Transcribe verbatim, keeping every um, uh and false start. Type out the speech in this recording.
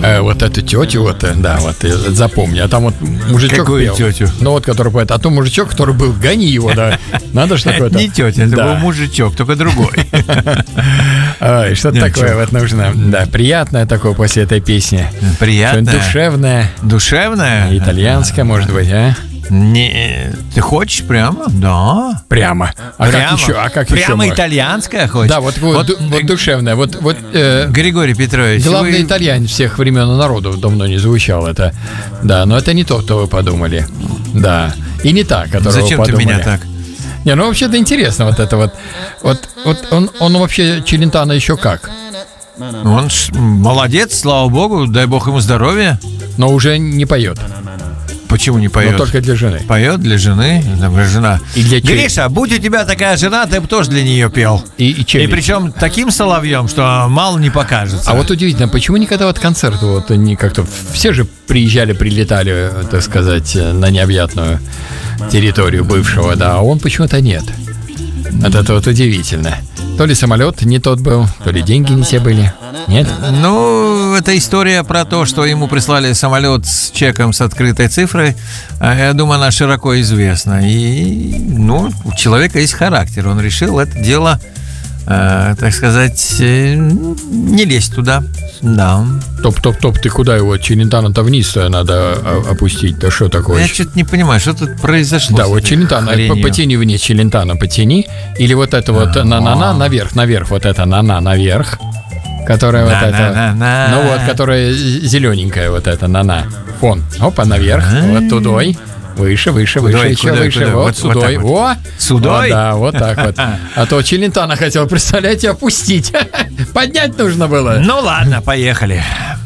Э, вот эту тетю, вот, э, да, вот, э, запомни. А там вот мужичок Какую пел. тетю? Ну, вот, который поет. А то мужичок, который был, гони его, да. Надо же такое-то. Не тетя, это был мужичок, только другой. Ой, что-то такое вот нужно. Да, приятное такое после этой песни. Приятное. Душевное. Душевное? Итальянское, может быть, а? Не, ты хочешь прямо? Да. Прямо. А Прямо? как еще? А как Прямо еще итальянское хочешь? Да, вот, вот, вот, вот душевное. Вот, вот, э, Григорий Петрович, главный вы... итальянец всех времен и народов давно не звучал это. Да, но это не то, кто вы подумали. Да. И не та, которого Зачем вы ты подумали. меня так? Не, ну вообще-то интересно вот это вот. Вот, вот он, он вообще Челентано еще как? Он ж молодец, слава богу, дай бог ему здоровья. Но уже не поет. Почему не поет? Но только для жены. Поет для жены, там, жена. И для чей- Гриша, будь у тебя такая жена, ты бы тоже для нее пел. И, и, чем И ведь? причем таким соловьем, что мало не покажется. А вот удивительно, почему никогда вот концерты вот не как-то... Все же приезжали, прилетали, так сказать, на необъятную территорию бывшего, да, а он почему-то нет. Вот это вот удивительно. То ли самолет не тот был, то ли деньги не те были. Нет? Ну, это история про то, что ему прислали самолет с чеком с открытой цифрой. Я думаю, она широко известна. И, ну, у человека есть характер. Он решил это дело, э, так сказать, э, не лезть туда. Да. Топ-топ-топ, ты куда его? Челентано-то вниз-то надо опустить. Да что такое? Я что-то не понимаю, что тут произошло. Да, вот Челентано, потяни вниз Челентано, потяни. Или вот это вот на-на-на наверх, наверх, вот это на-на наверх. Которая вот это, ну вот, которая зелененькая вот эта, на-на, фон. Опа, наверх, вот тудой, выше, выше, выше, еще выше, вот судой, о, судой, да, вот так вот. А то Челентано хотел, представляете, опустить, поднять нужно было. Ну ладно, поехали.